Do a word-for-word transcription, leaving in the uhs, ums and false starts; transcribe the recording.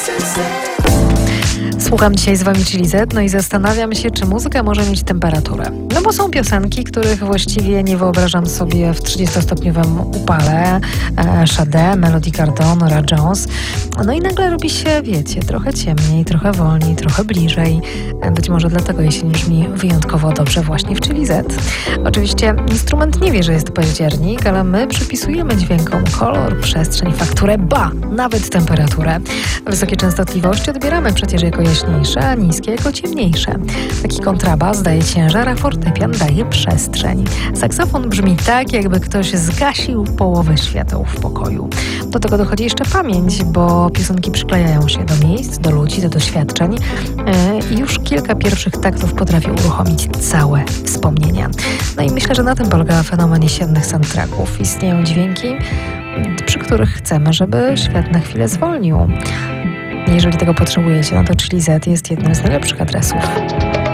Słucham dzisiaj z wami Chili Z, no i zastanawiam się, czy muzyka może mieć temperaturę. No bo są piosenki, których właściwie nie wyobrażam sobie w trzydziestostopniowym upale. E, Sade, Melody Gardot, Norah Jones. No i nagle robi się, wiecie, trochę ciemniej, trochę wolniej, trochę bliżej. E, być może dlatego jesień brzmi wyjątkowo dobrze właśnie w Chili Z. Oczywiście instrument nie wie, że jest październik, ale my przypisujemy dźwiękom kolor, przestrzeń, fakturę, ba, nawet temperaturę. Wysokie częstotliwości odbieramy przecież jako jaśniejsze, a niskie jako ciemniejsze. Taki kontrabas daje ciężar, a fortepian daje przestrzeń. Saksofon brzmi tak, jakby ktoś zgasił połowę świateł w pokoju. Do tego dochodzi jeszcze pamięć, bo piosenki przyklejają się do miejsc, do ludzi, do doświadczeń yy, i już kilka pierwszych taktów potrafi uruchomić całe wspomnienia. No i myślę, że na tym polega fenomen jesiennych soundtracków. Istnieją dźwięki, przy których chcemy, żeby świat na chwilę zwolnił. Jeżeli tego potrzebujecie, no to Chili Z jest jednym z najlepszych adresów.